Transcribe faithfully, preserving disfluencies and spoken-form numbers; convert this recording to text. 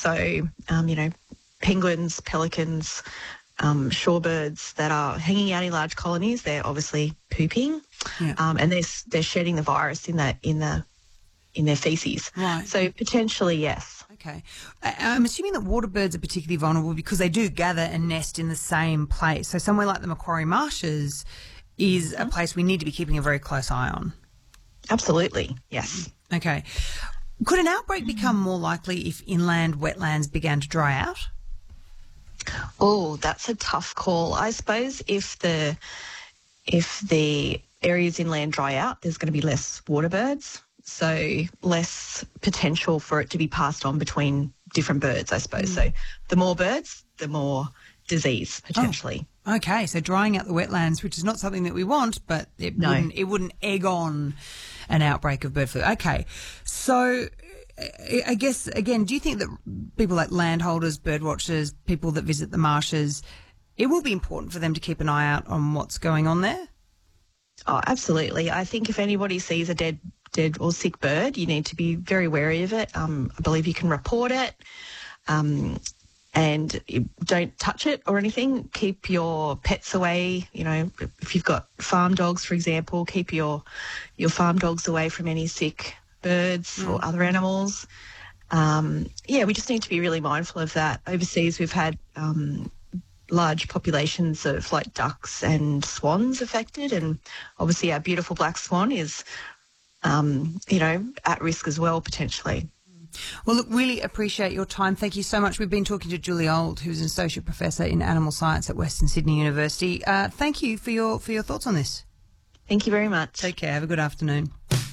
So, um, you know, penguins, pelicans, um, shorebirds that are hanging out in large colonies, they're obviously pooping, Yeah. um, and they're they're shedding the virus in that in the in their feces. Right. So potentially, yes. Okay. I- I'm assuming that water birds are particularly vulnerable because they do gather and nest in the same place. So somewhere like the Macquarie Marshes is a place we need to be keeping a very close eye on. Absolutely, yes. Okay. Could an outbreak become more likely if inland wetlands began to dry out? Oh, that's a tough call. I suppose if the if the areas inland dry out, there's going to be less water birds, so less potential for it to be passed on between different birds, I suppose. Mm. So the more birds, the more disease potentially. Oh, okay, so drying out the wetlands, which is not something that we want, but it No. wouldn't it wouldn't egg on an outbreak of bird flu. Okay, so I I guess again, do you think that people like landholders, bird watchers, people that visit the marshes, it will be important for them to keep an eye out on what's going on there? Oh, absolutely. I think if anybody sees a dead dead or sick bird, you need to be very wary of it. Um, I believe you can report it. Um, and you don't touch it or anything. Keep your pets away. You know, if you've got farm dogs, for example, keep your your farm dogs away from any sick birds mm. or other animals. Um, yeah, we just need to be really mindful of that. Overseas, we've had um, large populations of like ducks and swans affected, and obviously our beautiful black swan is, um, you know, at risk as well potentially. Well, look, really appreciate your time. Thank you so much. We've been talking to Julie Auld, who's an associate professor in animal science at Western Sydney University. Uh, thank you for your for your thoughts on this. Thank you very much. Take care. Have a good afternoon.